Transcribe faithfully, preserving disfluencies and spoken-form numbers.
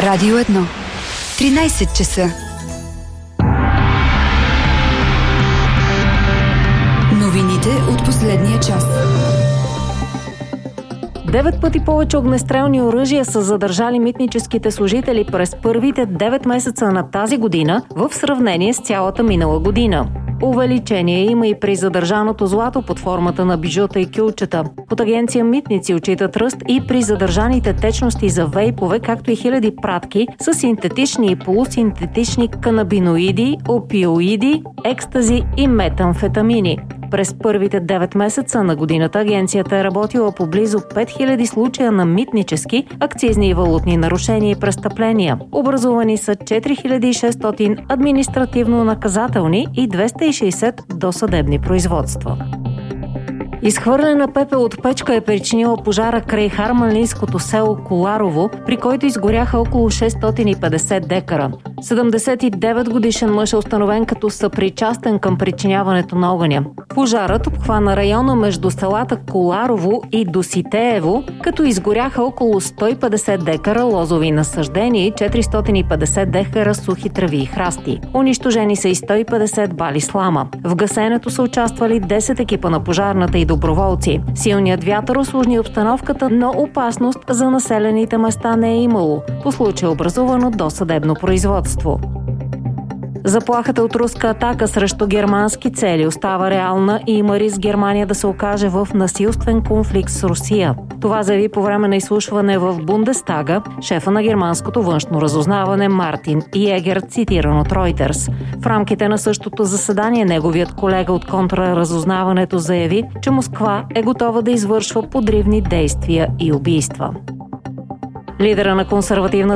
Радио едно. тринайсет часа. Новините от последния час. Девет пъти повече огнестрелни оръжия са задържали митническите служители през първите девет месеца на тази година в сравнение с цялата минала година. Увеличение има и при задържаното злато под формата на бижута и кюлчета. От агенция Митници отчитат ръст и при задържаните течности за вейпове, както и хиляди пратки с синтетични и полусинтетични канабиноиди, опиоиди, екстази и метамфетамини. През първите девет месеца на годината агенцията е работила по близо пет хиляди случая на митнически, акцизни и валутни нарушения и престъпления. Образувани са четири хиляди и шестстотин административно-наказателни и двеста и шейсет досъдебни производства. Изхвърлена пепел от печка е причинила пожара край харманлийското село Коларово, при който изгоряха около шестстотин и петдесет декара. седемдесет и девет годишен мъж е установен като съпричастен към причиняването на огъня. Пожарът обхвана района между селата Коларово и Доситеево, като изгоряха около сто и петдесет декара лозови насаждения и четиристотин и петдесет декара сухи треви и храсти. Унищожени са и сто и петдесет бали слама. В гасенето са участвали десет екипа на пожарната и доброволци. Силният вятър усложни обстановката, но опасност за населените места не е имало. По случай образувано досъдебно производство. Заплахата от руска атака срещу германски цели остава реална и има риск Германия да се окаже в насилствен конфликт с Русия. Това заяви по време на изслушване в Бундестага шефа на германското външно разузнаване Мартин Йегер, цитиран от Reuters. В рамките на същото заседание неговият колега от контраразузнаването заяви, че Москва е готова да извършва подривни действия и убийства. Лидера на консервативна